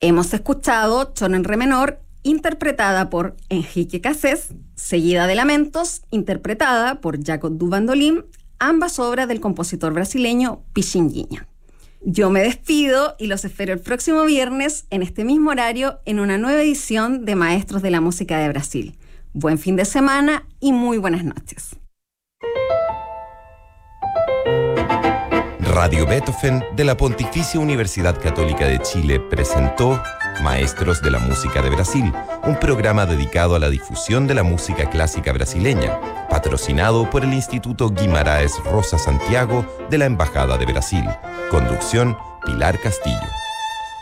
Hemos escuchado Choro en Re menor, interpretada por Enrique Cassés, seguida de Lamentos, interpretada por Jacob du Bandolim, ambas obras del compositor brasileño Pichinguinha. Yo me despido y los espero el próximo viernes en este mismo horario en una nueva edición de Maestros de la Música de Brasil. Buen fin de semana y muy buenas noches. Radio Beethoven de la Pontificia Universidad Católica de Chile presentó Maestros de la Música de Brasil, un programa dedicado a la difusión de la música clásica brasileña, patrocinado por el Instituto Guimarães Rosa Santiago de la Embajada de Brasil. Conducción, Pilar Castillo.